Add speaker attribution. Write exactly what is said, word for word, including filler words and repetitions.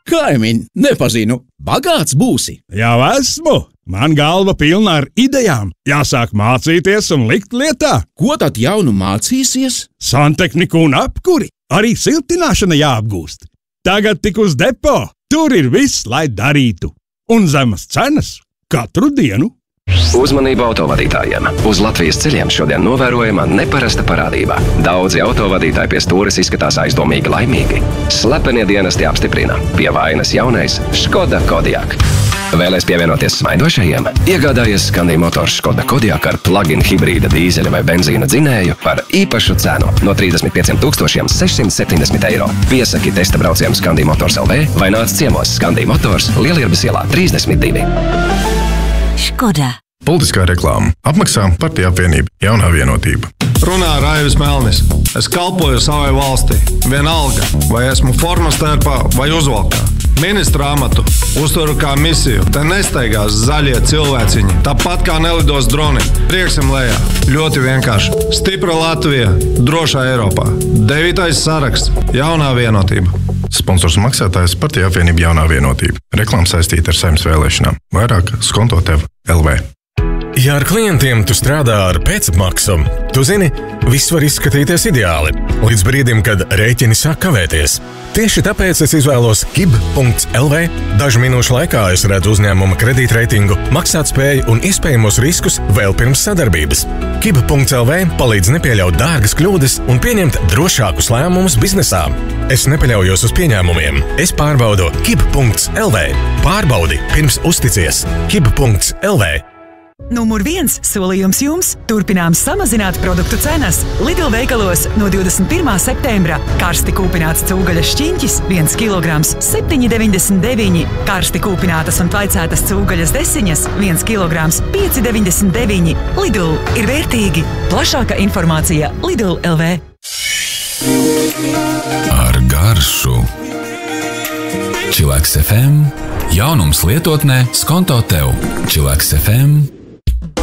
Speaker 1: Kaimiņ, nepazinu. Bagāts būsi.
Speaker 2: Jau esmu. Man galva pilna ar idejām. Jāsāk mācīties un likt lietā.
Speaker 1: Ko tad jaunu mācīsies?
Speaker 2: Santehniku un apkuri. Arī siltināšana jāapgūst. Tagad tik uz depo. Tur ir viss, lai darītu. Un zemas cenas katru dienu.
Speaker 3: Uzmanību autovadītājiem! Uz Latvijas ceļiem šodien novērojama neparasta parādība. Daudzi autovadītāji pie stūres izskatās aizdomīgi laimīgi. Slepenie dienesti apstiprina. Pie vainas jaunais Škoda Kodiaq. Vēlies pievienoties smaidošajiem? Iegādājies Scandi Motors Škoda Kodiaq ar plug-in hibrīda dīzeļa vai benzīna dzinēju par īpašu cenu no trīsdesmit pieciem tūkstošiem sešsimt septiņdesmit eiro. Piesaki testa braucienu Scandi Motors L V vai nāc ciemos Scandi Motors Lielirbes ielā trīsdesmit divi.
Speaker 4: Škoda.
Speaker 5: Politiskā reklāma. Apmaksā Partija apvienība Jaunā vienotība.
Speaker 6: Runā Raivis Melnis. Es kalpoju savai valstī. Vienalga, vai esmu formas tērpā vai uzvalkā. Ministra amatu uzturu kā misiju. Te nesteigās zaļie cilvēciņi. Tāpat kā nelidos droni. Prieksim lejā. Ļoti vienkārši. Stipra Latvija. Drošā Eiropā. Devītais saraksts. Jaunā vienotība.
Speaker 5: Sponsors un maksātājs Partija apvienība Jaunā vienotība. Reklāma saistīta ar Saeimas vēlēšanām. Vairāk skonto tev L V.
Speaker 7: Ja ar klientiem tu strādā ar pēcapmaksu, tu zini, viss var izskatīties ideāli, līdz brīdim, kad rēķini sāk kavēties. Tieši tāpēc es izvēlos kib punkts el vē. Dažu minūšu laikā es redzu uzņēmuma kredītreitingu, maksātspēju un iespējamos riskus vēl pirms sadarbības. kib punkts el vē palīdz nepieļaut dārgas kļūdas un pieņemt drošākus lēmumus biznesā. Es nepaļaujos uz pieņēmumiem. Es pārbaudu kib punkts el vē. Pārbaudi pirms uzticies. kib punkts el vē.
Speaker 8: Numur viens solījums jums – turpinām samazināt produktu cenas. Lidl veikalos no divdesmit pirmā septembra karsti kūpināts cūgaļas šķiņķis viens kilograms septiņi deviņdesmit deviņi, karsti kūpinātas un tvaicētas cūgaļas desiņas viens kilograms pieci deviņdesmit deviņi. Lidl ir vērtīgi. Plašāka informācija Lidl punkt el vē.
Speaker 9: Ar garšu. Chillax ef em. Jaunums lietotnē skonto tev. Chillax ef em.